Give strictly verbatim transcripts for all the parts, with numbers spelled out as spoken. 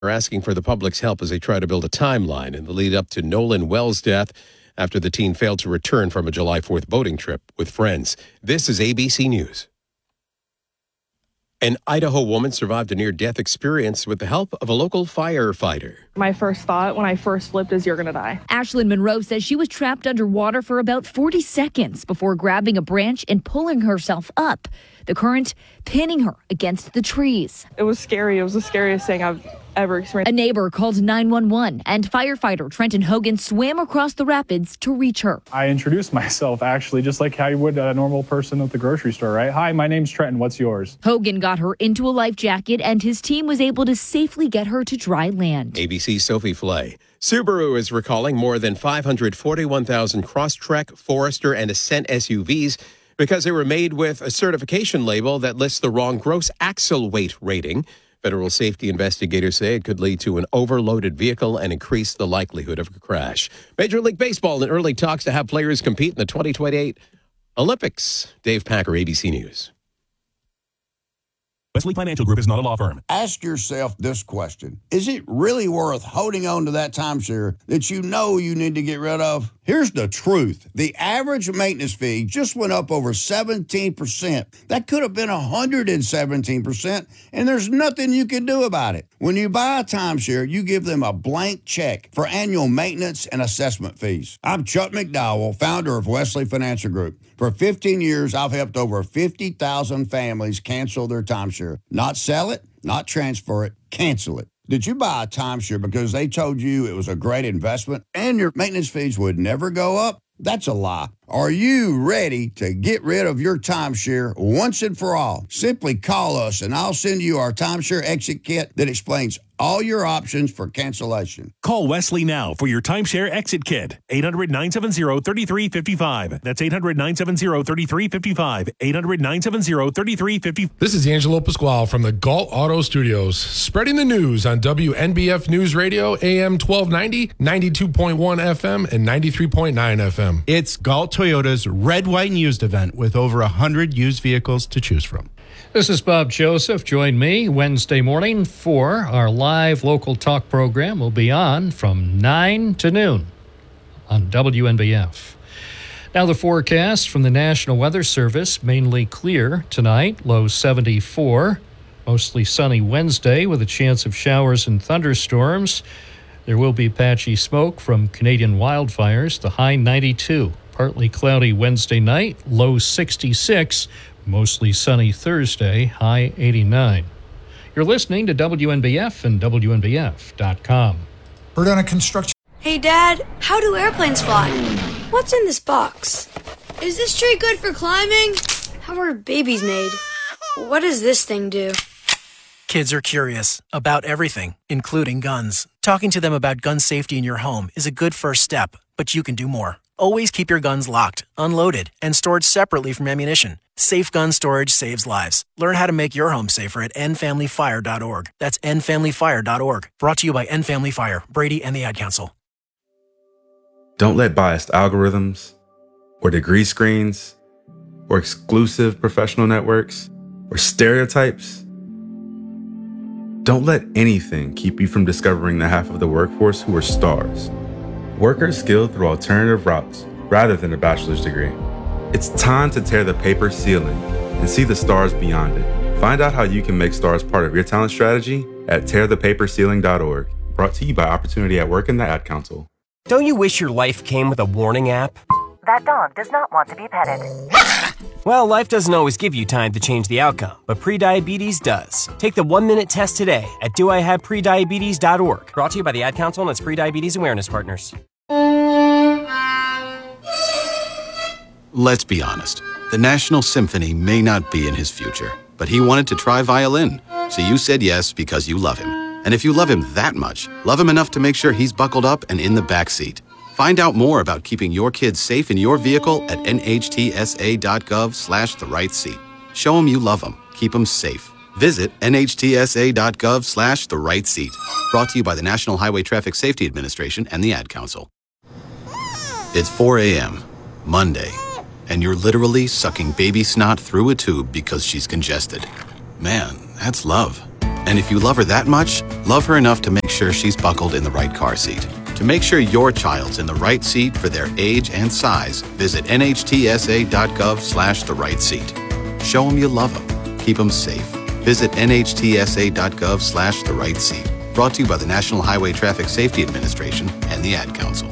are asking for the public's help as they try to build a timeline in the lead up to Nolan Wells' death after the teen failed to return from a July fourth boating trip with friends. This is A B C News. An Idaho woman survived a near-death experience with the help of a local firefighter. My first thought when I first flipped is you're going to die. Ashlyn Monroe says she was trapped underwater for about forty seconds before grabbing a branch and pulling herself up. The current pinning her against the trees. It was scary. It was the scariest thing I've ever experienced. A neighbor called nine one one, and firefighter Trenton Hogan swam across the rapids to reach her. I introduced myself, actually, just like how you would a normal person at the grocery store, right? Hi, my name's Trenton. What's yours? Hogan got her into a life jacket, and his team was able to safely get her to dry land. A B C's Sophie Flay. Subaru is recalling more than five hundred forty-one thousand Crosstrek, Forester, and Ascent S U Vs because they were made with a certification label that lists the wrong gross axle weight rating. Federal safety investigators say it could lead to an overloaded vehicle and increase the likelihood of a crash. Major League Baseball in early talks to have players compete in the twenty twenty-eight Olympics. Dave Packer, A B C News. Wesley Financial Group is not a law firm. Ask yourself this question. Is it really worth holding on to that timeshare that you know you need to get rid of? Here's the truth. The average maintenance fee just went up over seventeen percent. That could have been one hundred seventeen percent, and there's nothing you can do about it. When you buy a timeshare, you give them a blank check for annual maintenance and assessment fees. I'm Chuck McDowell, founder of Wesley Financial Group. For fifteen years, I've helped over fifty thousand families cancel their timeshare. Not sell it, not transfer it, cancel it. Did you buy a timeshare because they told you it was a great investment and your maintenance fees would never go up? That's a lie. Are you ready to get rid of your timeshare once and for all? Simply call us and I'll send you our timeshare exit kit that explains all your options for cancellation. Call Wesley now for your timeshare exit kit. eight hundred nine seven zero three three five five. That's eight hundred nine seven zero three three five five. eight hundred nine seven zero three three five five. This is Angelo Pasquale from the Galt Auto Studios, spreading the news on W N B F News Radio, A M twelve ninety, ninety-two point one F M, and ninety-three point nine F M. It's Galt Toyota's Red, White, and Used event with over one hundred used vehicles to choose from. This is Bob Joseph. Join me Wednesday morning for our live local talk program. We'll be on from nine to noon on W N B F. Now the forecast from the National Weather Service, mainly clear tonight, low seventy-four. Mostly sunny Wednesday with a chance of showers and thunderstorms. There will be patchy smoke from Canadian wildfires, the high ninety-two. Partly cloudy Wednesday night, low sixty-six. Mostly sunny Thursday, high eighty-nine. You're listening to W N B F and W N B F dot com. We're on a construction. Hey, Dad, how do airplanes fly? What's in this box? Is this tree good for climbing? How are babies made? What does this thing do? Kids are curious about everything, including guns. Talking to them about gun safety in your home is a good first step, but you can do more. Always keep your guns locked, unloaded, and stored separately from ammunition. Safe gun storage saves lives. Learn how to make your home safer at end family fire dot org. That's end family fire dot org. Brought to you by End Family Fire, Brady, and the Ad Council. Don't let biased algorithms, or degree screens, or exclusive professional networks, or stereotypes. Don't let anything keep you from discovering the half of the workforce who are stars. Workers skilled through alternative routes rather than a bachelor's degree. It's time to tear the paper ceiling and see the stars beyond it. Find out how you can make stars part of your talent strategy at tear the paper ceiling dot org. Brought to you by Opportunity at Work and the Ad Council. Don't you wish your life came with a warning app? That dog does not want to be petted. Well, life doesn't always give you time to change the outcome, but prediabetes does. Take the one-minute test today at do I have prediabetes dot org. Brought to you by the Ad Council and its prediabetes awareness partners. Let's be honest. The National Symphony may not be in his future, but he wanted to try violin. So you said yes because you love him. And if you love him that much, love him enough to make sure he's buckled up and in the back seat. Find out more about keeping your kids safe in your vehicle at N H T S A dot gov slash the right seat. Show them you love them. Keep them safe. Visit N H T S A dot gov slash the right seat. Brought to you by the National Highway Traffic Safety Administration and the Ad Council. It's four a.m., Monday, and you're literally sucking baby snot through a tube because she's congested. Man, that's love. And if you love her that much, love her enough to make sure she's buckled in the right car seat. To make sure your child's in the right seat for their age and size, visit nhtsa.gov slash the right seat. Show them you love them. Keep them safe. Visit nhtsa.gov slash the right seat. Brought to you by the National Highway Traffic Safety Administration and the Ad Council.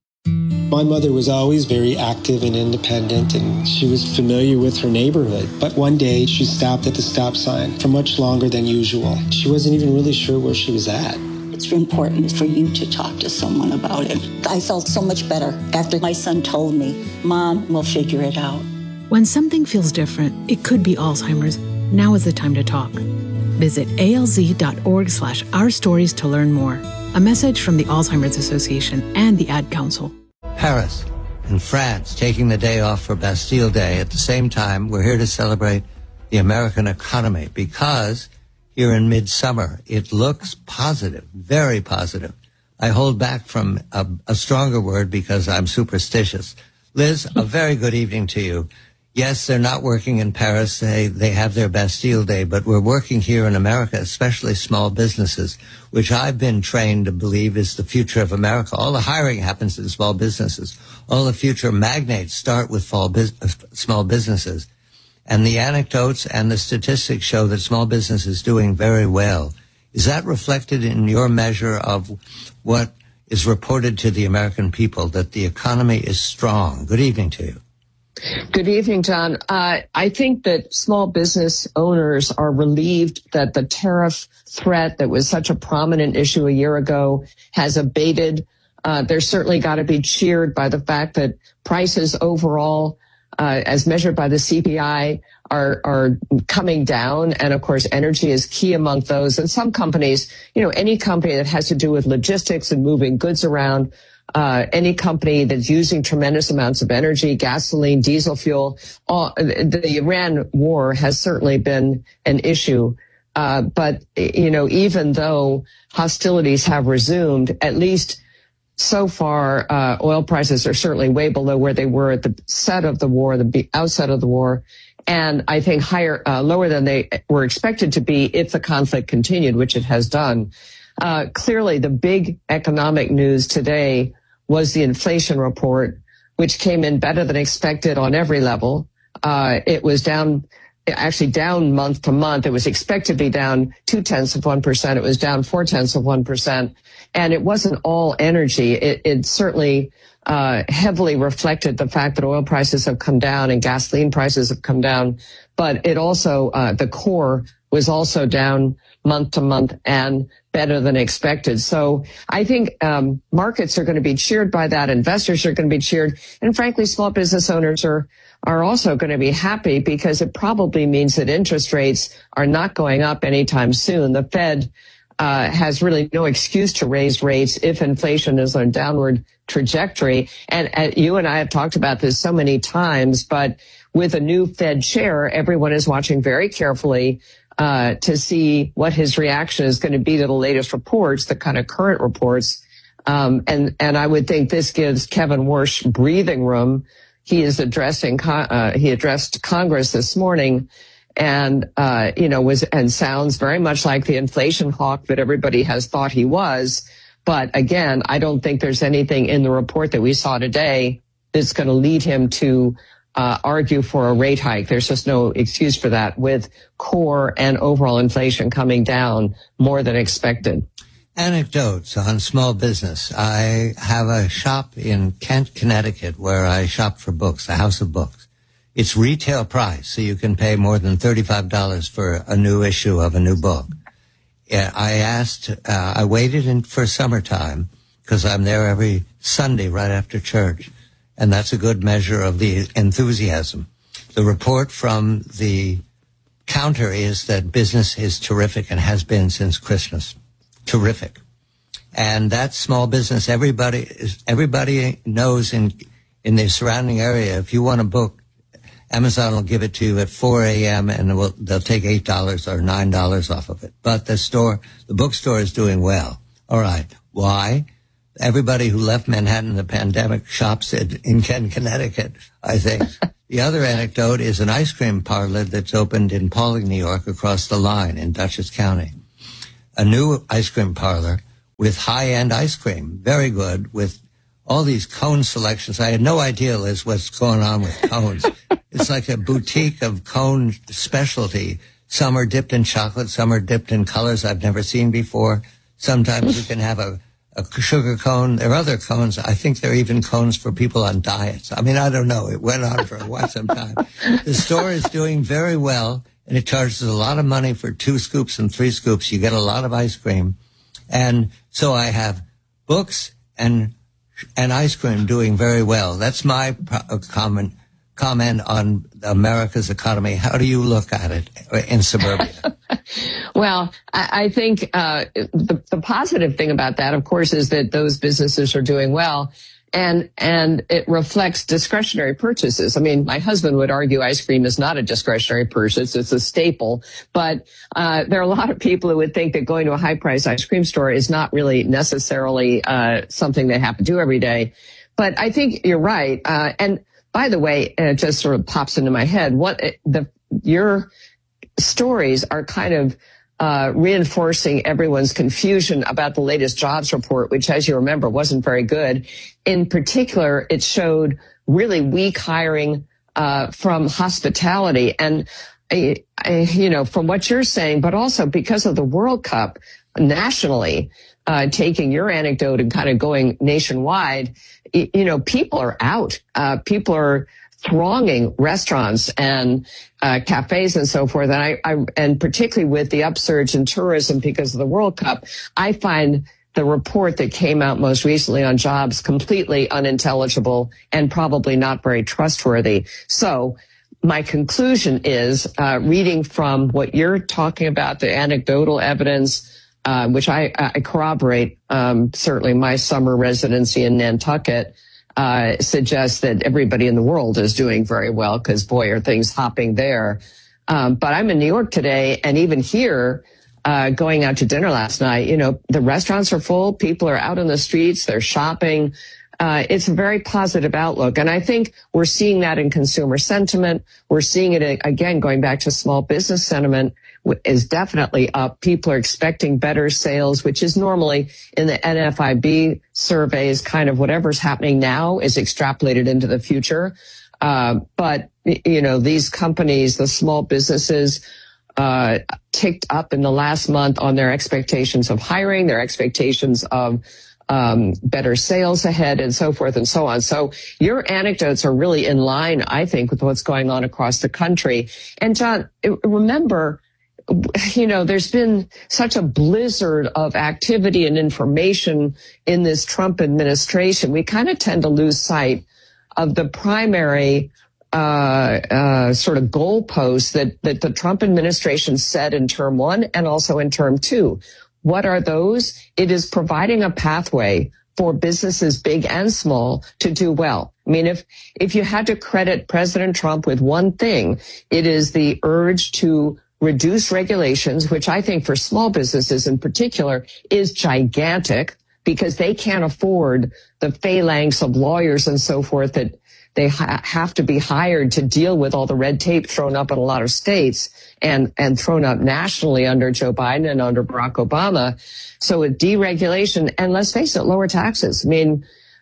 My mother was always very active and independent, and she was familiar with her neighborhood. But one day, she stopped at the stop sign for much longer than usual. She wasn't even really sure where she was at. It's important for you to talk to someone about it. I felt so much better after my son told me, Mom, we'll figure it out. When something feels different, it could be Alzheimer's. Now is the time to talk. Visit alz.org slash our stories to learn more. A message from the Alzheimer's Association and the Ad Council. Paris and France taking the day off for Bastille Day. At the same time, we're here to celebrate the American economy because here in midsummer, it looks positive, very positive. I hold back from a, a stronger word because I'm superstitious. Liz, a very good evening to you. Yes, they're not working in Paris. They, they have their Bastille Day, but we're working here in America, especially small businesses, which I've been trained to believe is the future of America. All the hiring happens in small businesses. All the future magnates start with small businesses. And the anecdotes and the statistics show that small business is doing very well. Is that reflected in your measure of what is reported to the American people, that the economy is strong? Good evening to you. Good evening, John. Uh, I think that small business owners are relieved that the tariff threat that was such a prominent issue a year ago has abated. Uh, they're certainly got to be cheered by the fact that prices overall, uh, as measured by the C P I, are, are coming down. And of course, energy is key among those. And some companies, you know, any company that has to do with logistics and moving goods around, Uh, any company that's using tremendous amounts of energy, gasoline, diesel fuel, all, the Iran war has certainly been an issue. Uh, but, you know, even though hostilities have resumed, at least so far, uh, oil prices are certainly way below where they were at the set of the war, the outset of the war. And I think higher, uh, lower than they were expected to be if the conflict continued, which it has done. Uh, clearly, the big economic news today was the inflation report, which came in better than expected on every level. Uh, it was down, actually down month to month. It was expected to be down two tenths of one percent. It was down four tenths of one percent. And it wasn't all energy. It, it certainly uh, heavily reflected the fact that oil prices have come down and gasoline prices have come down. But it also, uh, the core was also down month to month and better than expected. So I think um, markets are going to be cheered by that. Investors are going to be cheered. And frankly, small business owners are are also going to be happy because it probably means that interest rates are not going up anytime soon. The Fed uh, has really no excuse to raise rates if inflation is on a downward trajectory. And uh, you and I have talked about this so many times, but with a new Fed chair, everyone is watching very carefully Uh, to see what his reaction is going to be to the latest reports, the kind of current reports. Um, and, and I would think this gives Kevin Warsh breathing room. He is addressing, uh, he addressed Congress this morning and, uh, you know, was, and sounds very much like the inflation hawk that everybody has thought he was. But again, I don't think there's anything in the report that we saw today that's going to lead him to Uh, argue for a rate hike. There's just no excuse for that with core and overall inflation coming down more than expected. Anecdotes on small business. I have a shop in Kent, Connecticut, where I shop for books, a house of books. It's retail price, so you can pay more than thirty-five dollars for a new issue of a new book. Yeah, I asked, uh, I waited in for summertime because I'm there every Sunday right after church. And that's a good measure of the enthusiasm. The report from the counter is that business is terrific and has been since Christmas. Terrific. And that's small business. Everybody is, everybody knows in, in the surrounding area, if you want a book, Amazon will give it to you at four a.m. and will, they'll take eight dollars or nine dollars off of it. But the store, the bookstore is doing well. All right. Why? Everybody who left Manhattan in the pandemic shops in Kent, Connecticut, I think. The other anecdote is an ice cream parlor that's opened in Pawling, New York, across the line in Dutchess County. a new ice cream parlor with high-end ice cream, very good, with all these cone selections. I had no idea, Liz, what's going on with cones. It's like a boutique of cone specialty. Some are dipped in chocolate, some are dipped in colors I've never seen before. Sometimes you can have a, a sugar cone. There are other cones. I think there are even cones for people on diets. I mean, I don't know. It went on for quite some time. The store is doing very well, and it charges a lot of money for two scoops and three scoops. You get a lot of ice cream. And so I have books and and ice cream doing very well. That's my pro- comment comment on America's economy. How do you look at it in suburbia? Well, I, I think uh, the, the positive thing about that, of course, is that those businesses are doing well. And, and it reflects discretionary purchases. I mean, my husband would argue ice cream is not a discretionary purchase. It's a staple. But, uh, there are a lot of people who would think that going to a high price ice cream store is not really necessarily, uh, something they have to do every day. But I think you're right. Uh, and by the way, it just sort of pops into my head. What the, your stories are kind of, Uh, reinforcing everyone's confusion about the latest jobs report, which, as you remember, wasn't very good. In particular, it showed really weak hiring uh, from hospitality. And, I, I, you know, from what you're saying, but also because of the World Cup nationally, uh, taking your anecdote and kind of going nationwide, you, you know, people are out. Uh, people are thronging restaurants and uh, cafes and so forth. And I, I, and particularly with the upsurge in tourism because of the World Cup, I find the report that came out most recently on jobs completely unintelligible and probably not very trustworthy. So my conclusion is, uh, reading from what you're talking about, the anecdotal evidence, uh, which I, I corroborate, um, certainly my summer residency in Nantucket, Uh, suggests that everybody in the world is doing very well because, boy, are things hopping there. Um, but I'm in New York today, and even here, uh, going out to dinner last night, you know, the restaurants are full. People are out on the streets. They're shopping. Uh, it's a very positive outlook. And I think we're seeing that in consumer sentiment. We're seeing it, again, going back to small business sentiment is definitely up. People are expecting better sales, which is normally in the N F I B surveys, kind of whatever's happening now is extrapolated into the future. Uh, but, you know, these companies, the small businesses, uh, ticked up in the last month on their expectations of hiring, their expectations of um, better sales ahead and so forth and so on. So your anecdotes are really in line, I think, with what's going on across the country. And John, remember, you know, there's been such a blizzard of activity and information in this Trump administration. We kind of tend to lose sight of the primary uh, uh, sort of goalposts that, that the Trump administration set in term one and also in term two. What are those? It is providing a pathway for businesses big and small to do well. I mean, if, if you had to credit President Trump with one thing, it is the urge to reduce regulations, which I think for small businesses in particular is gigantic because they can't afford the phalanx of lawyers and so forth that they ha- have to be hired to deal with all the red tape thrown up in a lot of states and, and thrown up nationally under Joe Biden and under Barack Obama. So with deregulation and let's face it, lower taxes. I mean,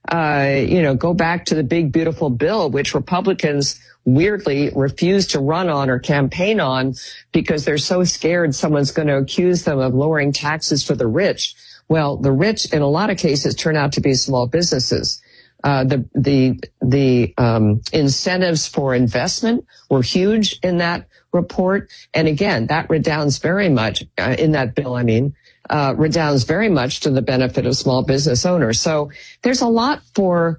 uh, you know, go back to the big, beautiful bill, which Republicans weirdly refuse to run on or campaign on because they're so scared someone's going to accuse them of lowering taxes for the rich. Well, the rich in a lot of cases turn out to be small businesses. Uh, the, the, the, um, incentives for investment were huge in that report. And again, that redounds very much, uh, in that bill, I mean, uh, redounds very much to the benefit of small business owners. So there's a lot for,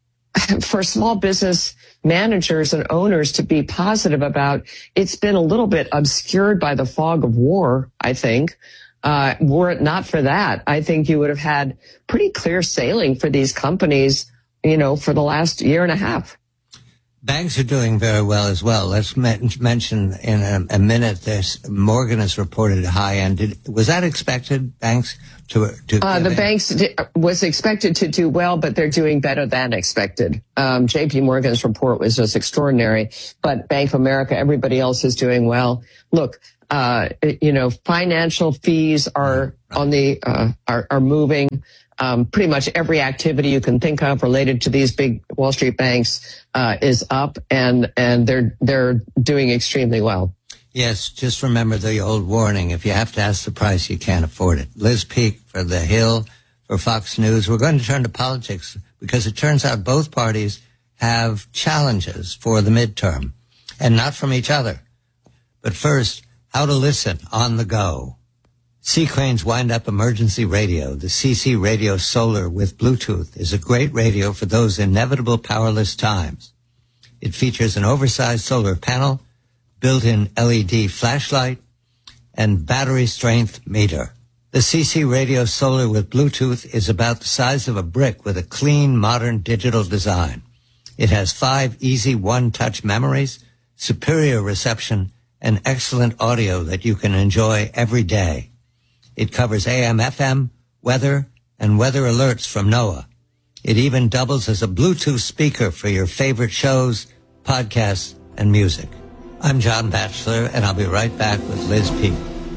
for small business managers and owners to be positive about. It's been a little bit obscured by the fog of war, I think. Uh, were it not for that, I think you would have had pretty clear sailing for these companies, you know, for the last year and a half. Banks are doing very well as well. Let's men- mention in a, a minute this. Morgan has reported high end. Did, was that expected, banks? To, to uh, the in? banks di- was expected to do well, but they're doing better than expected. Um, J P Morgan's report was just extraordinary, but Bank of America, everybody else is doing well. Look, Uh, you know, financial fees are on the uh, are, are moving. Um, pretty much every activity you can think of related to these big Wall Street banks uh, is up, and and they're they're doing extremely well. Yes, just remember the old warning. If you have to ask the price, you can't afford it. Liz Peek for The Hill, for Fox News. We're going to turn to politics because it turns out both parties have challenges for the midterm, and not from each other. But first, how to listen on the go. C-Crane's wind-up emergency radio, the C C Radio Solar with Bluetooth, is a great radio for those inevitable powerless times. It features an oversized solar panel, built-in L E D flashlight, and battery strength meter. The C C Radio Solar with Bluetooth is about the size of a brick with a clean, modern digital design. It has five easy one-touch memories, superior reception, and excellent audio that you can enjoy every day. It covers A M, F M, weather, and weather alerts from NOAA. It even doubles as a Bluetooth speaker for your favorite shows, podcasts, and music. I'm John Batchelor, and I'll be right back with Liz Peek.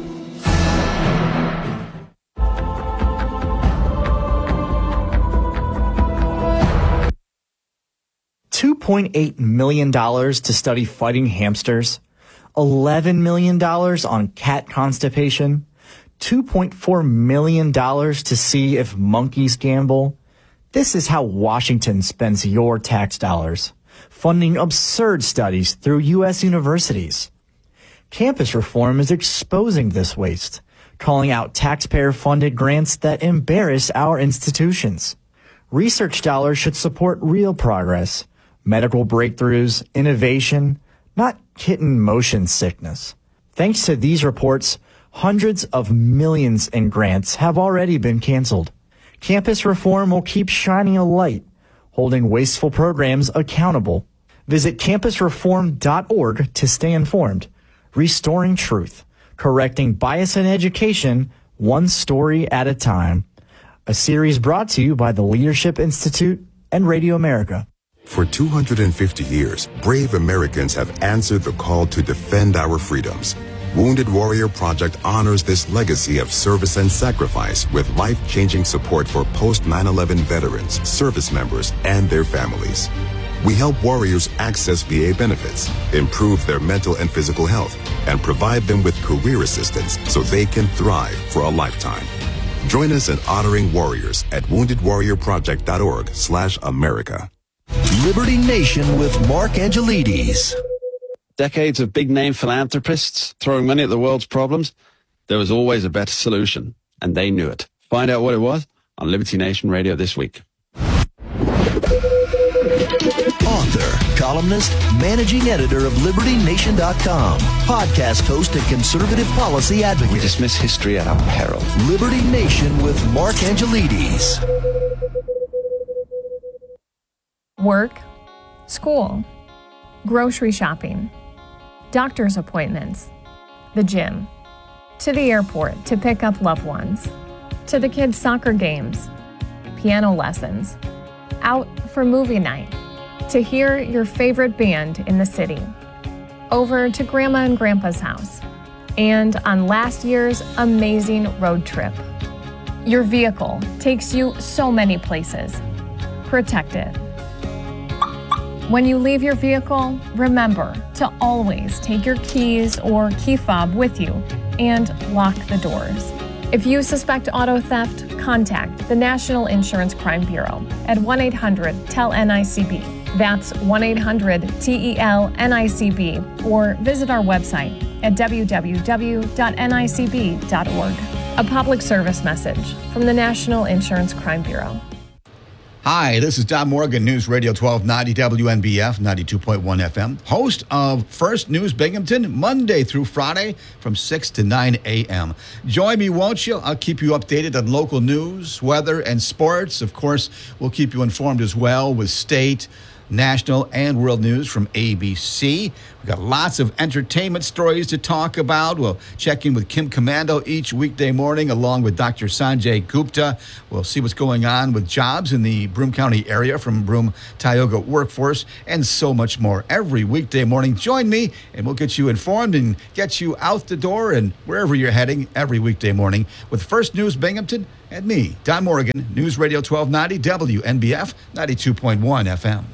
two point eight million dollars to study fighting hamsters, eleven million dollars on cat constipation, two point four million dollars to see if monkeys gamble. This is how Washington spends your tax dollars, funding absurd studies through U S universities. Campus reform is exposing this waste, calling out taxpayer-funded grants that embarrass our institutions. Research dollars should support real progress, medical breakthroughs, innovation, not kitten motion sickness. Thanks to these reports, hundreds of millions in grants have already been canceled. Campus reform will keep shining a light, holding wasteful programs accountable. Visit campus reform dot org to stay informed. Restoring truth, correcting bias in education, one story at a time. A series brought to you by the Leadership Institute and Radio America. For two hundred fifty years, brave Americans have answered the call to defend our freedoms. Wounded Warrior Project honors this legacy of service and sacrifice with life-changing support for post nine eleven veterans, service members, and their families. We help warriors access V A benefits, improve their mental and physical health, and provide them with career assistance so they can thrive for a lifetime. Join us in honoring warriors at wounded warrior project dot org slash America. Liberty Nation with Mark Angelides. Decades of big-name philanthropists throwing money at the world's problems, there was always a better solution, and they knew it. Find out what it was on Liberty Nation Radio this week. Author, columnist, managing editor of Liberty Nation dot com, podcast host and conservative policy advocate. We dismiss history at our peril. Liberty Nation with Mark Angelides. Work, school, grocery shopping, doctor's appointments, the gym, to the airport to pick up loved ones, to the kids' soccer games, piano lessons, out for movie night, to hear your favorite band in the city, over to Grandma and Grandpa's house, and on last year's amazing road trip. Your vehicle takes you so many places. Protect it. When you leave your vehicle, remember to always take your keys or key fob with you and lock the doors. If you suspect auto theft, contact the National Insurance Crime Bureau at one eight hundred T E L N I C B. That's one eight hundred T E L N I C B, or visit our website at w w w dot n i c b dot org. A public service message from the National Insurance Crime Bureau. Hi, this is Don Morgan, News Radio twelve ninety W N B F ninety-two point one F M, host of First News Binghamton, Monday through Friday from six to nine a.m. Join me, won't you? I'll keep you updated on local news, weather, and sports. Of course, we'll keep you informed as well with state, national and world news from A B C. We've got lots of entertainment stories to talk about. We'll check in with Kim Commando each weekday morning, along with Doctor Sanjay Gupta. We'll see what's going on with jobs in the Broome County area from Broome Tioga Workforce, and so much more. Every weekday morning, join me, and we'll get you informed and get you out the door and wherever you're heading every weekday morning with First News Binghamton and me, Don Morgan, News Radio twelve ninety, W N B F ninety-two point one F M.